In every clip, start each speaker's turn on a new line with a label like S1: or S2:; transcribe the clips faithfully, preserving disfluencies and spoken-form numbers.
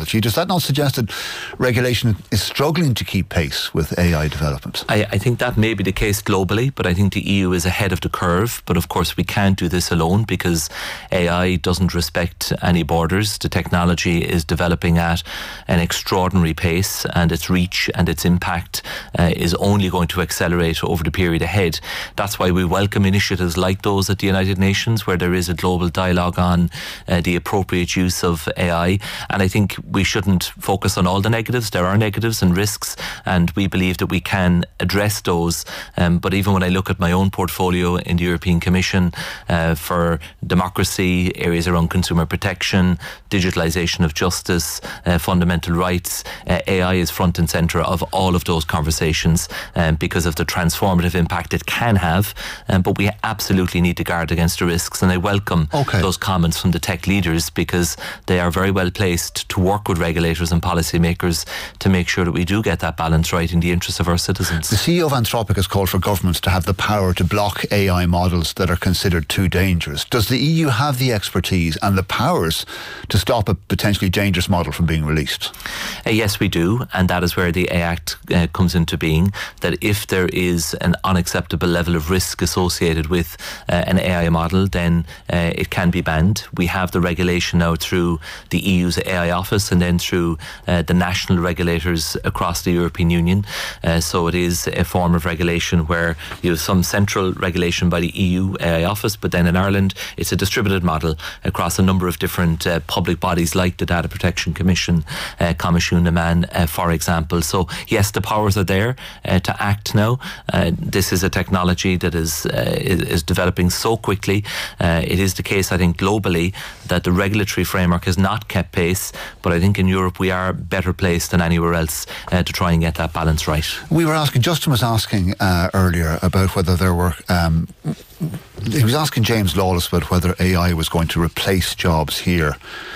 S1: technology. Does that not suggest that regulation is struggling to keep pace with A I development?
S2: I, I think that may be the case globally, but I think the E U is ahead of the curve. But of course, we can't do this alone because A I doesn't respect any borders. The technology is developing at an extraordinary pace, and its reach and its impact uh, is only going to accelerate over the period ahead. That's why we welcome initiatives like those at the United Nations, where there is a global dialogue on uh, the appropriate use of A I. And I think we shouldn't focus on all the negatives. There are negatives and risks, and we believe that we can address those. Um, but even when I look at my own portfolio in the European Commission uh, for democracy, areas around consumer protection, digitalisation of justice, uh, fundamental rights, uh, A I is front and centre of all of those conversations um, because of the transformative impact it can have. Um, but we absolutely need to guard against the risks, and I welcome okay. those comments from the tech leaders because they are very well placed to work with regulators and policymakers to make sure that we do get that balance right in the interests of our citizens.
S1: The C E O of Anthropic has called for governments to have the power to block A I models that are considered too dangerous. Does the E U have the expertise and the powers to stop a potentially dangerous model from being released?
S2: Uh, yes, we do, and that is where the A I Act uh, comes into being, that if there is an unacceptable level of risk associated with uh, an A I model, then uh, it can be banned. We have the regulation now through the E U's A I office and then through uh, the national regulators across the European Union. Uh, so it is a form of regulation where you have some central regulation by the E U A I office, but then in Ireland it's a distributed model across a number of different uh, public bodies like the Data Protection Commission, uh, Comisiún na Man, uh, for example. So yes, the powers are there uh, to act now. Uh, this is a technology that is, uh, is, is developing so quickly. Uh, it is the case, I think, globally that the regulatory framework has not kept pace, but I think in Europe we are better placed than anywhere else uh, to try and get that balance right.
S1: We were asking, Justin was asking uh, earlier about whether there were um, he was asking James Lawless about whether A I was going to replace jobs here.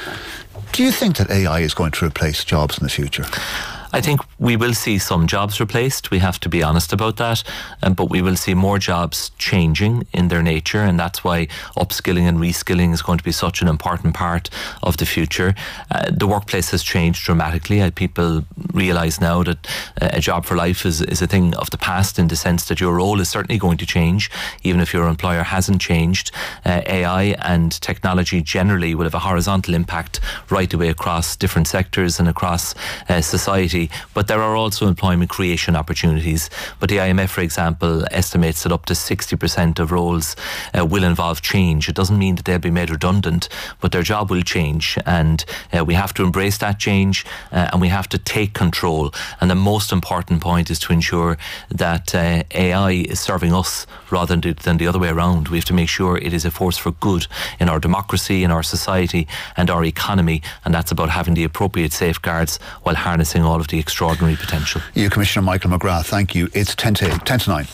S1: Do you think that A I is going to replace jobs in the future?
S2: I think we will see some jobs replaced. We have to be honest about that. Um, but we will see more jobs changing in their nature, and that's why upskilling and reskilling is going to be such an important part of the future. Uh, the workplace has changed dramatically. Uh, people realise now that uh, a job for life is, is a thing of the past, in the sense that your role is certainly going to change, even if your employer hasn't changed. Uh, A I and technology generally will have a horizontal impact right the way across different sectors and across uh, society. But there are also employment creation opportunities. But the I M F, for example, estimates that up to sixty percent of roles uh, will involve change. It doesn't mean that they'll be made redundant, but their job will change. And uh, we have to embrace that change uh, and we have to take control. And the most important point is to ensure that uh, A I is serving us rather than, than the other way around. We have to make sure it is a force for good in our democracy, in our society and our economy. And that's about having the appropriate safeguards while harnessing all of the extraordinary potential.
S1: E U Commissioner Michael McGrath, thank you. It's ten to eight, ten to nine.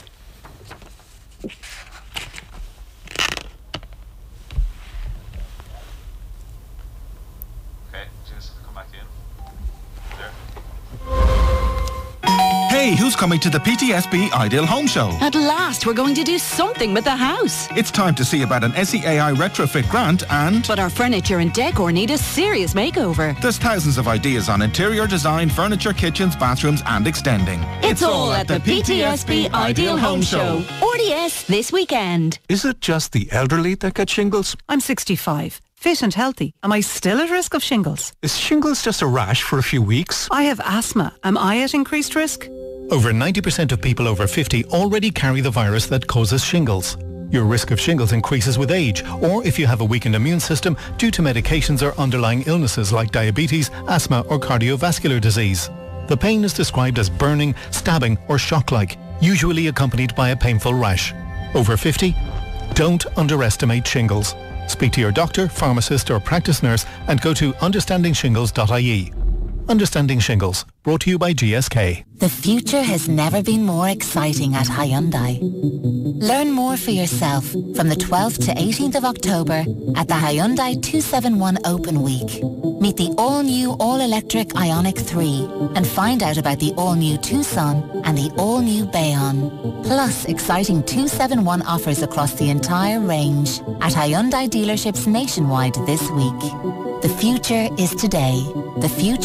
S3: Hey, who's coming to the P T S B Ideal Home Show?
S4: At last, we're going to do something with the house.
S3: It's time to see about an S E A I retrofit grant and...
S4: But our furniture and decor need a serious makeover.
S3: There's thousands of ideas on interior design, furniture, kitchens, bathrooms and extending.
S4: It's, it's all at the P T S B Ideal Home Show. R D S this weekend.
S5: Is it just the elderly that get shingles?
S6: I'm sixty-five. Fit and healthy. Am I still at risk of shingles?
S5: Is shingles just a rash for a few weeks?
S6: I have asthma. Am I at increased risk?
S7: Over ninety percent of people over fifty already carry the virus that causes shingles. Your risk of shingles increases with age, or if you have a weakened immune system due to medications or underlying illnesses like diabetes, asthma or cardiovascular disease. The pain is described as burning, stabbing or shock-like, usually accompanied by a painful rash. Over fifty? Don't underestimate shingles. Speak to your doctor, pharmacist or practice nurse and go to understanding shingles dot I E. Understanding Shingles, brought to you by G S K.
S8: The future has never been more exciting at Hyundai. Learn more for yourself from the twelfth to eighteenth of October at the Hyundai two seventy-one Open Week. Meet the all-new all-electric Ioniq three and find out about the all-new Tucson and the all-new Bayon. Plus exciting two seventy-one offers across the entire range at Hyundai dealerships nationwide this week. The future is today. The future